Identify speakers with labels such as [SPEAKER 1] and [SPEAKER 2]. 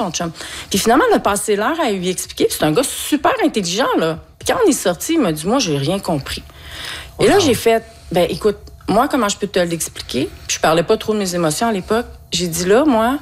[SPEAKER 1] ton chum. Puis finalement, on a passé l'heure à lui expliquer. Puis c'est un gars super intelligent, là. Puis quand on est sorti, il m'a dit, moi, j'ai rien compris. Et là, j'ai fait, ben écoute, moi, comment je peux te l'expliquer? Puis je parlais pas trop de mes émotions à l'époque. J'ai dit, là, moi,